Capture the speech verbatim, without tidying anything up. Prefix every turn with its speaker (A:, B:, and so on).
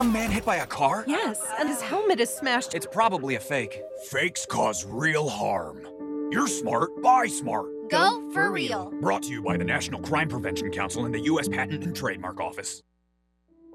A: A man hit by a car?
B: Yes, and his helmet is smashed.
A: It's probably a fake. Fakes cause real harm. You're smart, buy smart.
C: Go for real.
A: Brought to you by the National Crime Prevention Council and the U S Patent and Trademark Office.